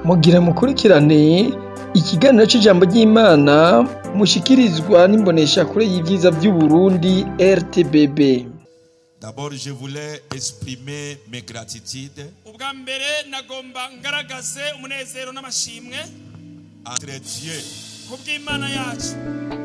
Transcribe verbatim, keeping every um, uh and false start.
mugira mukurikirane ikiganiro c'ijambo ry'Imana mushikirizwa n'imbonesha kure y'ivyiza by'u Burundi R T B B. D'abord, je voulais exprimer mes gratitudes ubwa mbere nagomba ngaragaze umunezero n'amashimwe entre Dieu kubw'Imana yacu